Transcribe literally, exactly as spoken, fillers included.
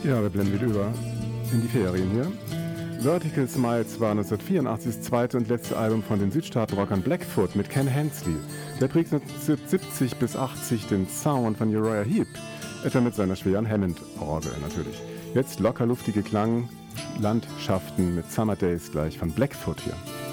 Ja, wir blenden wieder über in die Ferien hier. Vertical Smiles war neunzehnhundertvierundachtzig das zweite und letzte Album von den Südstaaten-Rockern Blackfoot mit Ken Hensley. Der prägte neunzehnhundertsiebzig bis achtzig den Sound von Uriah Heep, etwa mit seiner schweren Hammond-Orgel natürlich. Jetzt locker luftige Klanglandschaften mit Summer Days gleich von Blackfoot hier.